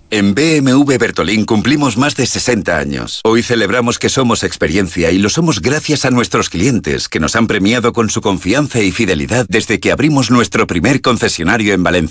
En BMW Bertolín cumplimos más de 60 años. Hoy celebramos que somos experiencia y lo somos gracias a nuestros clientes, que nos han premiado con su confianza y fidelidad desde que abrimos nuestro primer concesionario en Valencia.